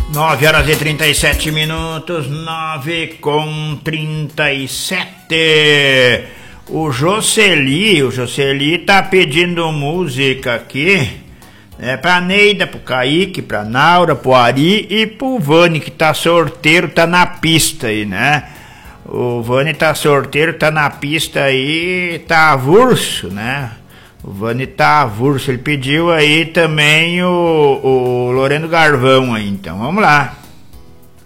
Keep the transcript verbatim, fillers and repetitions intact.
nove horas e trinta e sete minutos, nove com trinta e sete. O Jocely, o Jocely tá pedindo música aqui, né, pra Neida, pro Kaique, pra Naura, pro Ari e pro Vani, que tá sorteiro, tá na pista aí, né? O Vani tá sorteiro, tá na pista aí, tá avulso, né? O Vani tá avulso, ele pediu aí também o, o Loreno Garvão aí, então vamos lá.